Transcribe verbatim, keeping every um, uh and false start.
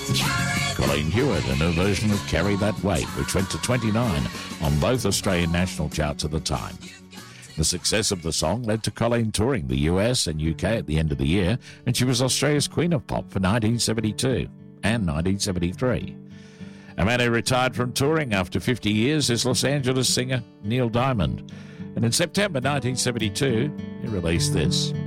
Colleen Hewitt in her version of Carry That Weight, which went to twenty-nine on both Australian national charts at the time. The success of the song led to Colleen touring the U S and U K at the end of the year, and she was Australia's Queen of Pop for nineteen seventy-two and nineteen seventy-three. A man who retired from touring after fifty years is Los Angeles singer Neil Diamond, and in September nineteen seventy-two, he released this.